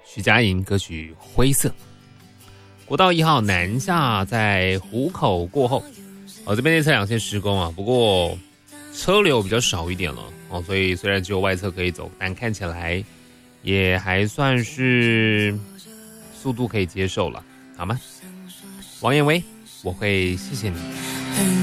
徐佳莹歌曲《灰色》。国道1号南下在湖口过后，这边内侧两线施工啊，不过车流比较少一点了哦，所以虽然只有外侧可以走，但看起来也还算是速度可以接受了，好吗？王彦威，我会谢谢你。